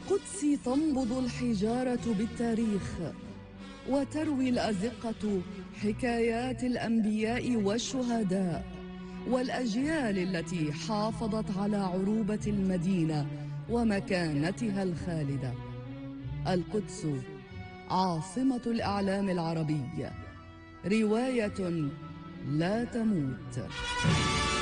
بالقدس تنبض الحجارة بالتاريخ، وتروي الأزقة حكايات الأنبياء والشهداء والأجيال التي حافظت على عروبة المدينة ومكانتها الخالدة. القدس عاصمة الإعلام العربي، رواية لا تموت.